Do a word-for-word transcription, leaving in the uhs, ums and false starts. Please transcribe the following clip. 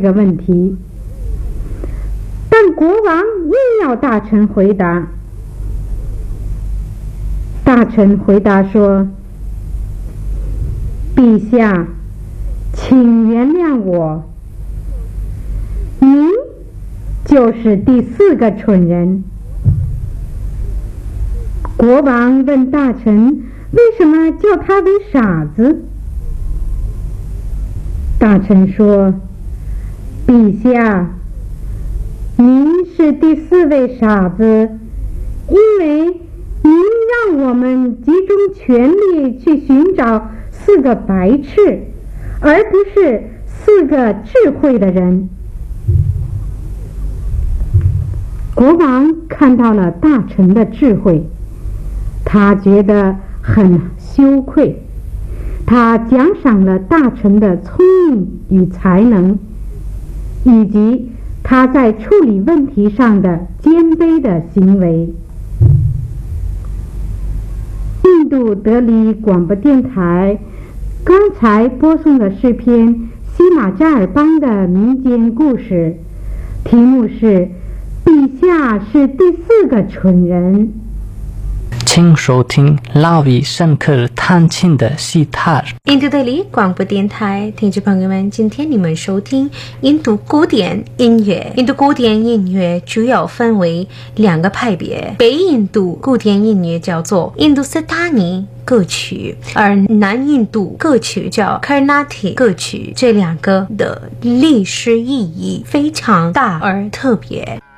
个问题，但国王硬要大臣回答。大臣回答说：陛下，请原谅我，您就是第四个蠢人。国王问大臣为什么叫他为傻子。大臣说：陛下，您是第四位傻子，因为您让我们集中全力去寻找四个白痴，而不是四个智慧的人。国王看到了大臣的智慧，他觉得很羞愧，他奖赏了大臣的聪明与才能，以及他在处理问题上的谦卑的行为。印度德里广播电台刚才播送的是篇西马扎尔邦的民间故事，题目是陛下是第四个蠢人。 请收听拉维圣克尔弹琴的西塔尔。 印度德里广播电台听众朋友们，今天你们收听印度古典音乐。印度古典音乐主要分为两个派别，北印度古典音乐叫做印度斯坦尼歌曲，而南印度歌曲叫 Carnatic 歌曲，这两个的历史意义非常大而特别。